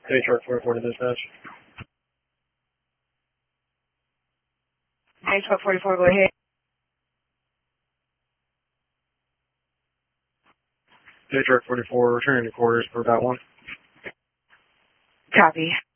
Hey, truck 44 to dispatch. Hey, truck 44, go ahead. Hey, truck 44, returning to quarters for about one. Copy.